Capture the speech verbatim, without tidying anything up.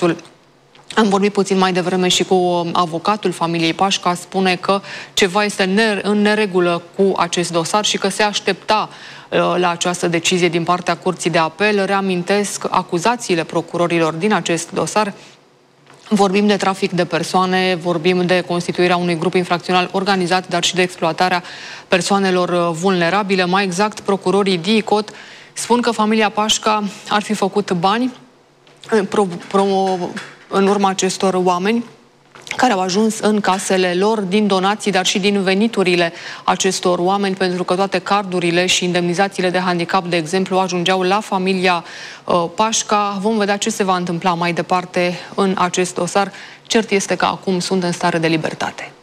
procesul. Am vorbit puțin mai devreme și cu avocatul familiei Pașca, spune că ceva este în neregulă cu acest dosar și că se aștepta la această decizie din partea Curții de Apel. Reamintesc acuzațiile procurorilor din acest dosar. Vorbim de trafic de persoane, vorbim de constituirea unui grup infracțional organizat, dar și de exploatarea persoanelor vulnerabile. Mai exact, procurorii D I C O T spun că familia Pașca ar fi făcut bani pro, pro, în urma acestor oameni care au ajuns în casele lor din donații, dar și din veniturile acestor oameni, pentru că toate cardurile și indemnizațiile de handicap, de exemplu, ajungeau la familia uh, Pașca. Vom vedea ce se va întâmpla mai departe în acest dosar. Cert este că acum sunt în stare de libertate.